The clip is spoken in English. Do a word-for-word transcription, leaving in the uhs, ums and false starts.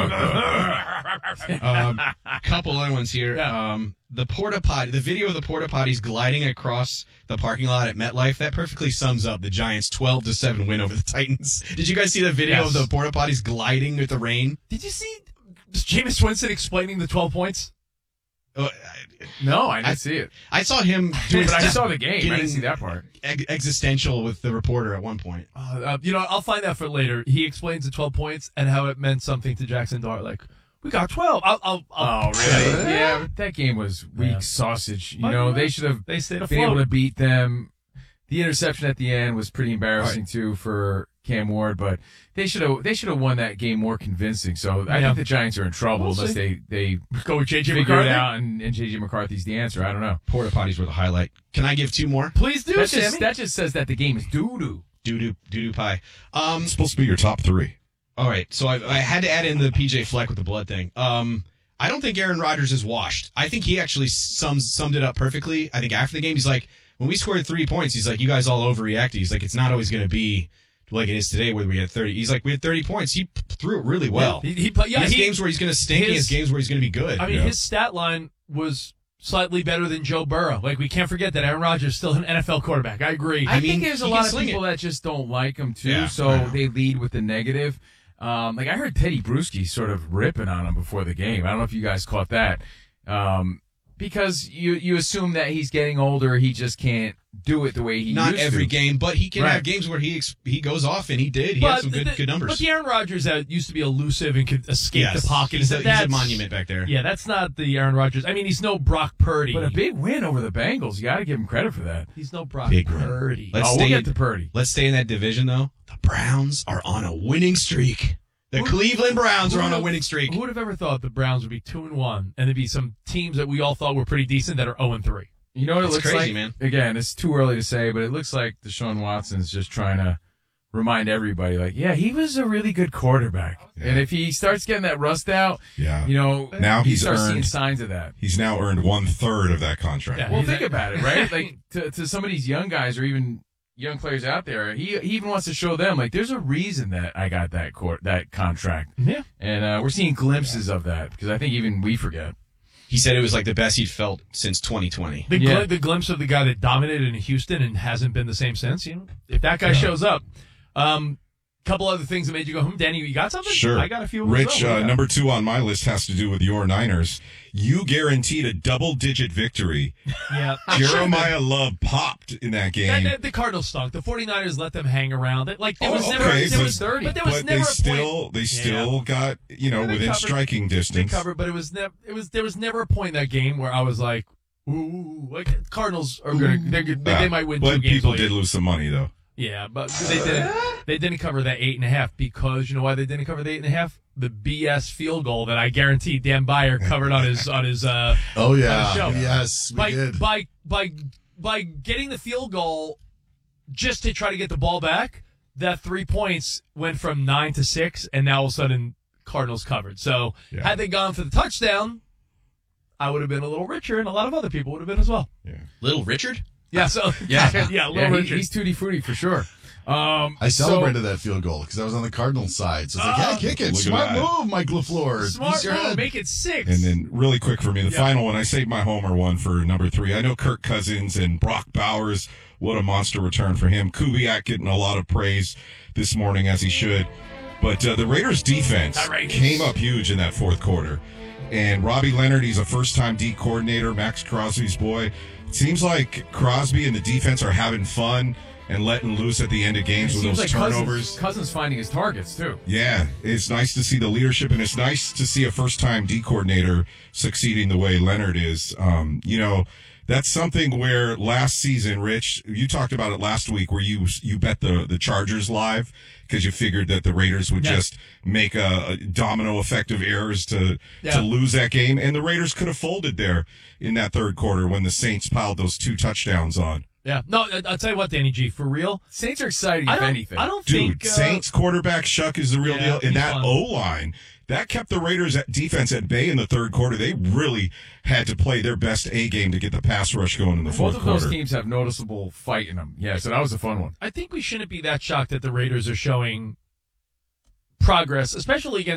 um, couple other ones here. Yeah. Um, the porta potty, the video of the porta potties gliding across the parking lot at MetLife, that perfectly sums up the Giants' twelve to seven win over the Titans. Did you guys see the video Yes. of the porta potties gliding with the rain? Did you see Jameis Winston explaining the twelve points? Uh, No, I didn't I- see it. I saw him doing. But I saw the game. I getting didn't see that part. ex- existential with the reporter at one point. Uh, uh, you know, I'll find that for later. He explains the twelve points and how it meant something to Jackson Dart. Like, we got twelve. I'll, I'll, I'll Oh, really? Yeah, but that game was weak Yeah. sausage. You But know, you know, they should have They stayed been able afloat. to beat them. The interception at the end was pretty embarrassing too for Cam Ward, but they should have they should have won that game more convincing. So I Yeah. think the Giants are in trouble We'll unless see. they they Go with J J figure McCarthy. it out and, and J J McCarthy's the answer. I don't know. Porta potties were the highlight. Can I give two more? Please do, That Sammy. just that just says that the game is doo doo. Doo doo doo doo pie. Um, It's supposed to be your top three. All right, so I, I had to add in the P J Fleck with the blood thing. Um, I don't think Aaron Rodgers is washed. I think he actually sums summed it up perfectly. I think after the game, he's like, when we scored three points, he's like, you guys all overreacted. He's like, it's not always going to be like it is today where we had thirty. He's like, we had thirty points. He p- threw it really well. He, he, yeah, he has he, games where he's going to stink. He has his- games where he's going to be good. I mean, Yeah. his stat line was slightly better than Joe Burrow. Like, we can't forget that Aaron Rodgers is still an N F L quarterback. I agree. I, mean, think there's a he lot can of sling people it. that just don't like him too, Yeah, so I know. they lead with the negative. Um, like I heard Teddy Bruschi sort of ripping on him before the game. I don't know if you guys caught that. Um, because you you assume that he's getting older, he just can't do it the way he Not used every to. game, but he can Right. have games where he ex- he goes off, and he did. He had some good the, good numbers. But the Aaron Rodgers that used to be elusive and could escape Yes, the pocket. He's, a, that's, he's a monument back there. Yeah, that's not the Aaron Rodgers. I mean, he's no Brock Purdy. But a big win over the Bengals. You got to give him credit for that. he's no Brock Big win. Purdy. Let's oh, stay we'll in- get to Purdy. Let's stay in that division, though. The Browns are on a winning streak. The Cleveland Browns are on a winning streak. Who would have ever thought the Browns would be two and one, and there'd be some teams that we all thought were pretty decent that are zero and three? You know what it It's looks crazy, like? man. Again, it's too early to say, but it looks like Deshaun Watson's just trying to remind everybody, like, yeah, he was a really good quarterback. Yeah. And if he starts getting that rust out, Yeah. you know, Now you he's start seeing earned- signs of that. He's now earned one third of that contract. Yeah. Well, He's think a- about it, right? Like to, to some of these young guys or even young players out there, he, he even wants to show them like there's a reason that I got that court that contract, Yeah. and uh, we're seeing glimpses of that because I think even we forget. He said it was like the best he'd felt since twenty twenty. The, Yeah. gl- the glimpse of the guy that dominated in Houston and hasn't been the same since. You know, if that guy shows up, um, couple other things that made you go, hmm, Danny, you got something? Sure. I got a few. as Rich, well. What do uh, you got? number two on my list has to do with your Niners. You guaranteed a double-digit victory. Yeah. Jeremiah Love popped in that That- game. that- the Cardinals stunk. The 49ers let them hang around. That- Like there Oh, was never, okay, there but- was, but there was but never they a still, point. they still got, you know, Yeah, they within covered. striking They distance. covered, but it was never. It was there was never a point in that game where I was like, ooh, like Cardinals are gonna, they're, good- they, they Ah, might win but two games. people later. did lose some money, though. Yeah, but they didn't. They didn't cover that eight and a half because you know why they didn't cover the eight and a half? The B S field goal that I guarantee Dan Byer covered on his on his uh Oh yeah, show. yes, we by did. by by by getting the field goal just to try to get the ball back. That three points went from nine to six, and now all of a sudden Cardinals covered. So Yeah. had they gone for the touchdown, I would have been a little richer, and a lot of other people would have been as well. Yeah. Little Richard? Yeah. So Yeah. yeah, little Yeah, he- richer. he's tutti frutti for sure. Um, I so- celebrated that field goal because I was on the Cardinals side. So it's like, Oh, yeah, kick it. look at Smart that. move, Mike LaFleur. Smart Use your move, head. make it six. And then really quick for me, the Yeah. final one, I saved my homer one for number three. I know Kirk Cousins and Brock Bowers, what a monster return for him. Kubiak getting a lot of praise this morning, as he should. But uh, the Raiders defense The Raiders. came up huge in that fourth quarter. And Robbie Leonard, he's a first-time D coordinator, Max Crosby's boy. It seems like Crosby and the defense are having fun and letting loose at the end of It games with seems those like turnovers. Cousins, Cousins finding his targets too. Yeah, it's nice to see the leadership, and it's nice to see a first-time D coordinator succeeding the way Leonard is. Um, you know, that's something where last season, Rich, you talked about it last week, where you you bet the the Chargers live because you figured that the Raiders would Yes. just make a, a domino effect of errors to Yeah. to lose that game, and the Raiders could have folded there in that third quarter when the Saints piled those two touchdowns on. yeah. No, I- I'll tell you what, Danny G, for real. Saints are exciting, I if don't, anything. I don't Dude, think uh, Saints quarterback Shuck is the real Yeah, deal. And he's that fun. O-line, that kept the Raiders at defense at bay in the third quarter. They really had to play their best A game to get the pass rush going in the Both fourth of quarter. those teams have noticeable fight in them. Yeah, so that was a fun one. I think we shouldn't be that shocked that the Raiders are showing progress, especially against